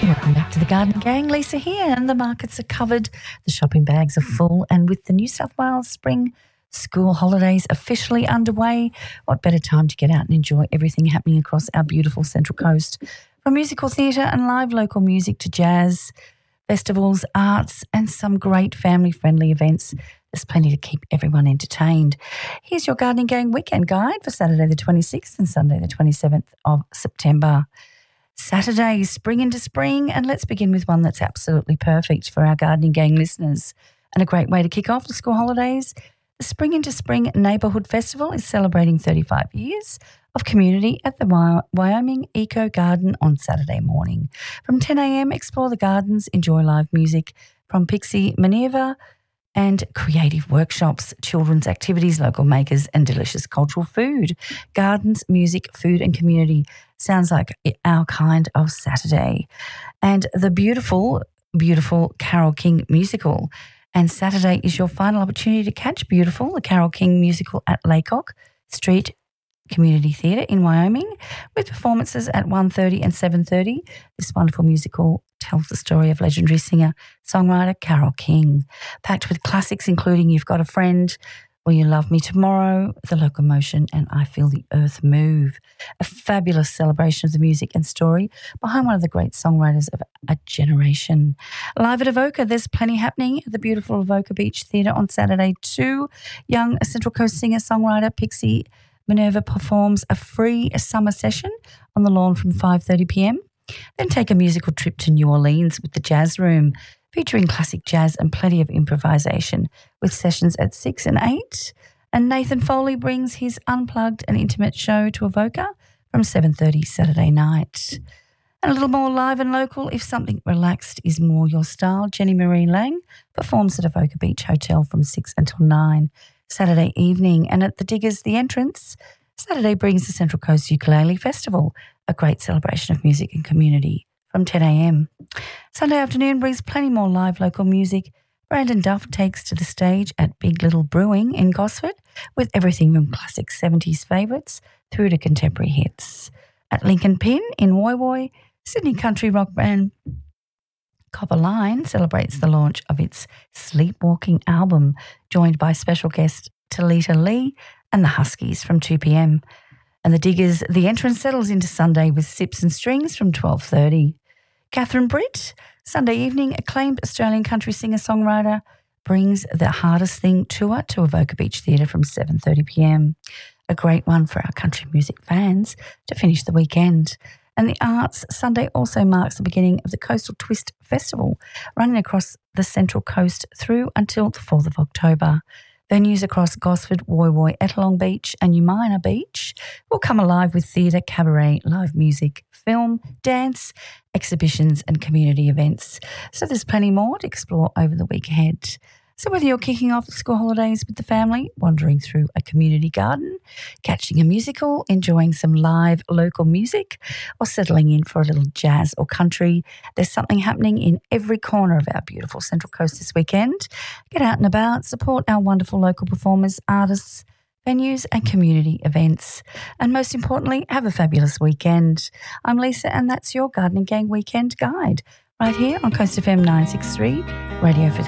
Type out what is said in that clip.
Welcome back to the Garden Gang. Lisa here, and the markets are covered, the shopping bags are full, and with the New South Wales spring school holidays officially underway, what better time to get out and enjoy everything happening across our beautiful Central Coast, from musical theatre and live local music to jazz, festivals, arts, and some great family-friendly events. There's plenty to keep everyone entertained. Here's your Gardening Gang weekend guide for Saturday the 26th and Sunday the 27th of September. Saturday, spring into spring, and let's begin with one that's absolutely perfect for our Gardening Gang listeners and a great way to kick off the school holidays. The Spring into Spring Neighbourhood Festival is celebrating 35 years of community at the Wyoming Eco Garden on Saturday morning. From 10 a.m, explore the gardens, enjoy live music from Pixie Minerva and creative workshops, children's activities, local makers and delicious cultural food. Gardens, music, food and community. Sounds like our kind of Saturday. And the beautiful, beautiful Carole King musical. And Saturday is your final opportunity to catch Beautiful, the Carole King musical at Laycock Street Community Theatre in Wyoming, with performances at 1:30 and 7:30. This wonderful musical tells the story of legendary singer-songwriter Carole King, packed with classics including You've Got a Friend, Will You Love Me Tomorrow, The Locomotion, and I Feel the Earth Move. A fabulous celebration of the music and story behind one of the great songwriters of a generation. Live at Avoca, there's plenty happening at the beautiful Avoca Beach Theatre on Saturday too. Young Central Coast singer-songwriter Pixie Minerva performs a free summer session on the lawn from 5:30 p.m. Then take a musical trip to New Orleans with the Jazz Room, featuring classic jazz and plenty of improvisation, with sessions at 6 and 8. And Nathan Foley brings his unplugged and intimate show to Avoca from 7:30 Saturday night. And a little more live and local, if something relaxed is more your style, Jenny Marie Lang performs at Avoca Beach Hotel from 6 until 9 Saturday evening. And at the Diggers, The Entrance, Saturday brings the Central Coast Ukulele Festival, a great celebration of music and community, from 10 a.m. Sunday afternoon brings plenty more live local music. Brandon Duff takes to the stage at Big Little Brewing in Gosford with everything from classic 70s favourites through to contemporary hits. At Lincoln Pin in Woy Woy, Sydney country rock band Copper Line celebrates the launch of its Sleepwalking album, joined by special guest Talita Lee and the Huskies from 2 p.m. And the Diggers, The Entrance settles into Sunday with Sips and Strings from 12:30. Catherine Britt, Sunday evening, acclaimed Australian country singer-songwriter, brings the Hardest Thing tour to Avoca Beach Theatre from 7:30 p.m. A great one for our country music fans to finish the weekend. And the Arts, Sunday also marks the beginning of the Coastal Twist Festival, running across the Central Coast through until the 4th of October. Venues across Gosford, Woy Woy, Ettalong Beach and Umina Beach will come alive with theatre, cabaret, live music, film, dance, exhibitions and community events. So there's plenty more to explore over the week ahead. So whether you're kicking off the school holidays with the family, wandering through a community garden, catching a musical, enjoying some live local music, or settling in for a little jazz or country, there's something happening in every corner of our beautiful Central Coast this weekend. Get out and about, support our wonderful local performers, artists, venues and community events. And most importantly, have a fabulous weekend. I'm Lisa and that's your Gardening Gang Weekend Guide right here on Coast FM 963, Radio for